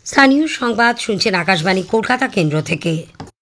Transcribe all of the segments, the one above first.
স্থানীয় সংবাদ শুনছেন আকাশবাণী কলকাতা কেন্দ্র থেকে।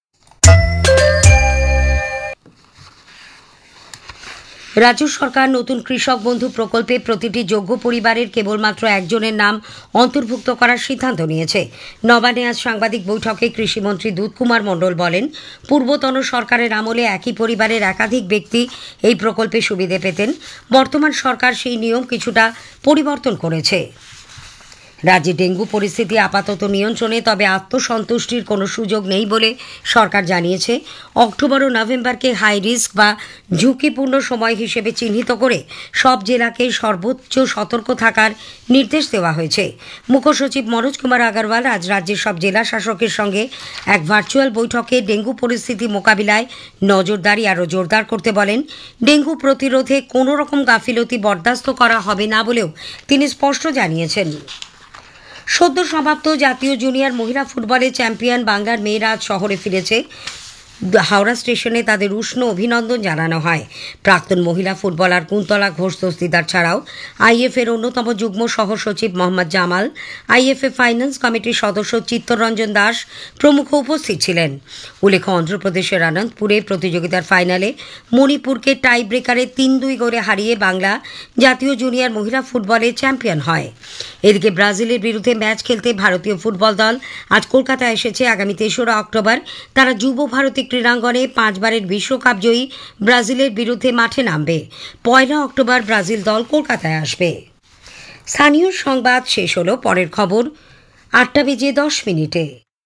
রাজ্য সরকার নতুন কৃষক বন্ধু প্রকল্পে প্রতিটি যোগ্য পরিবারের কেবলমাত্র একজনের নাম অন্তর্ভুক্ত করার সিদ্ধান্ত নিয়েছে। নবান্নে আজ সাংবাদিক বৈঠকে কৃষিমন্ত্রী দুধকুমার মণ্ডল বলেন, পূর্বতন সরকারের আমলে একই পরিবারের একাধিক ব্যক্তি এই প্রকল্পে সুবিধে পেতেন। বর্তমান সরকার সেই নিয়ম কিছুটা পরিবর্তন করেছে। রাজ্যে ডেঙ্গু পরিস্থিতি আপাতত নিয়ন্ত্রণে, তবে আত্মসন্তুষ্টির কোনো সুযোগ নেই বলে সরকার জানিয়েছে। অক্টোবর ও নভেম্বরকে হাই রিস্ক বা ঝুঁকিপূর্ণ সময় হিসেবে চিহ্নিত করে সব জেলাকে সর্বোচ্চ সতর্ক থাকার নির্দেশ দেওয়া হয়েছে। মুখ্যসচিব মনোজ কুমার আগরওয়াল আজ রাজ্যের সব জেলা শাসকের সঙ্গে এক ভার্চুয়াল বৈঠকে ডেঙ্গু পরিস্থিতি মোকাবিলায় নজরদারি আরও জোরদার করতে বলেন। ডেঙ্গু প্রতিরোধে কোনো রকম গাফিলতি বরদাস্ত করা হবে না বলেও তিনি স্পষ্ট জানিয়েছেন। সদ্য সমাপ্ত জাতীয় জুনিয়র মহিলা ফুটবলে চ্যাম্পিয়ন বাংলার মেয়েরা আজ শহরে ফিরেছে। হাওড়া স্টেশনে তাদের উষ্ণ অভিনন্দন জানানো হয়। প্রাক্তন মহিলা ফুটবলার কুন্তলা ঘোষ দস্তিদার ছাড়াও আইএফের অন্যতম যুগ্ম সহসচিব মোহাম্মদ জামাল, আইএফএ ফাইন্যান্স কমিটির সদস্য চিত্তরঞ্জন দাস প্রমুখ উপস্থিত ছিলেন। উল্লেখ্য, অন্ধ্রপ্রদেশের অনন্তপুরে প্রতিযোগিতার ফাইনালে মণিপুরকে টাই ব্রেকারে ৩-২ গোলে হারিয়ে বাংলা জাতীয় জুনিয়র মহিলা ফুটবলে চ্যাম্পিয়ন হয়। এদিকে ব্রাজিলের বিরুদ্ধে ম্যাচ খেলতে ভারতীয় ফুটবল দল আজ কলকাতায় এসেছে। আগামী ৩রা অক্টোবর তারা যুব ভারতী ক্রীড়াঙ্গনে 5 বারের বিশ্বকাপ জয়ী ব্রাজিলের বিরুদ্ধে মাঠে নামবে। 1 অক্টোবর ব্রাজিল দল কলকাতায় আসবে। স্থানীয় সংবাদ শেষ হলো। পরের খবর 8:10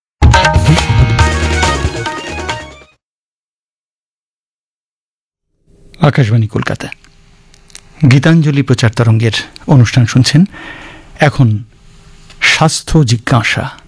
আকাশবাণী কলকাতা গীতাঞ্জলি প্রচার তরঙ্গের অনুষ্ঠান শুনছেন। এখন স্বাস্থ্য জিজ্ঞাসা।